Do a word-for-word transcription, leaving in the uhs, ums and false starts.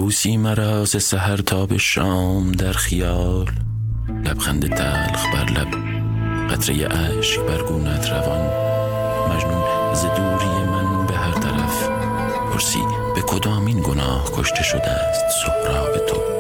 بوسی مرا ز سحر تا به شام در خیال، لبخند تلخ بر لب، قطره اشک بر گونت روان. مجنون ز دوری من به هر طرف، پرسی به کدامین گناه کشته شده است سهراب تو.